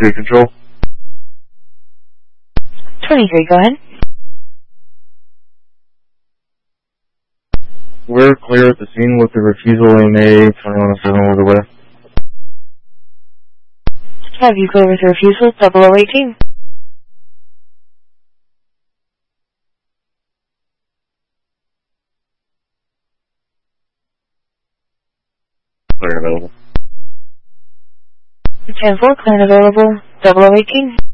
23 control. 23, go ahead. We're clear at the scene with the refusal in A 2107 over the way. Have you clear with the refusal, 0018? Clear and available. 10-4, clear and available, 0018.